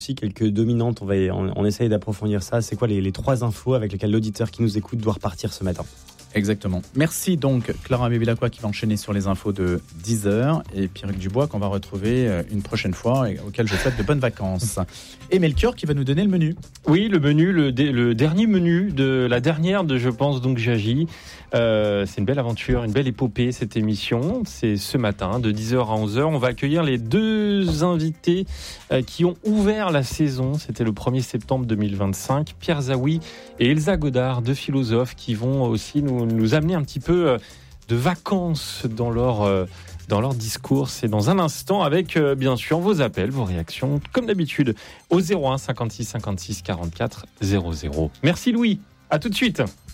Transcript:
aussi quelques dominantes. On essaye d'approfondir ça. C'est quoi les 3 infos avec lesquelles l'auditeur qui nous écoute doit repartir ce matin? Exactement. Merci donc Clara Bevilacqua qui va enchaîner sur les infos de 10h et Pierrick Dubois qu'on va retrouver une prochaine fois et auquel je souhaite de bonnes vacances. Et Melchior qui va nous donner le menu. Oui, le menu, le dernier menu de la dernière de Je pense donc j'agis. C'est une belle aventure, une belle épopée cette émission. C'est ce matin de 10h à 11h. On va accueillir les 2 invités qui ont ouvert la saison. C'était le 1er septembre 2025. Pierre Zaoui et Elsa Godard, 2 philosophes qui vont aussi nous amener un petit peu de vacances dans leur discours. C'est dans un instant avec, bien sûr, vos appels, vos réactions, comme d'habitude, au 01 56 56 44 00. Merci Louis, à tout de suite.